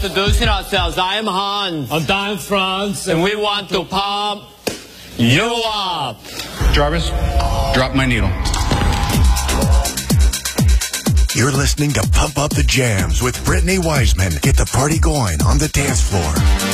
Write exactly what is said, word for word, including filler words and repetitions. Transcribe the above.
introducing ourselves. I am Hans. I'm Don France. And we want to pump you up. Jarvis, drop my needle. You're listening to Pump Up the Jams with Brittany Wiseman. Get the party going on the dance floor.